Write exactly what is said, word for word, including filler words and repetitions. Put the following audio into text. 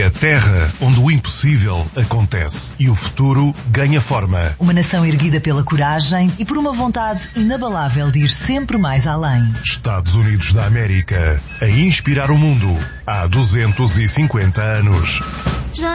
É a terra onde o impossível acontece e o futuro ganha forma. Uma nação erguida pela coragem e por uma vontade inabalável de ir sempre mais além. Estados Unidos da América, a inspirar o mundo há duzentos e cinquenta anos.